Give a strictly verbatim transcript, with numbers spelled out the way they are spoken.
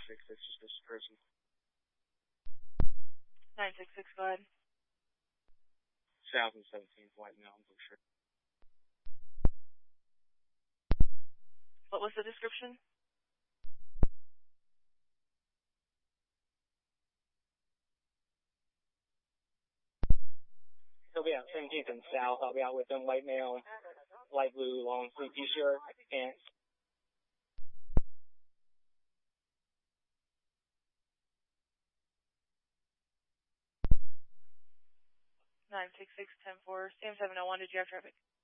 six six, just this person. nine six six, go ahead. South and seventeenth, White Mountain, Blue Shirt. What was the description? He'll be out seventeenth and South. I'll be out with him. White male, light blue, long sleeve t-shirt, pants. nine six six, ten four, Sam seven oh one, did you have traffic?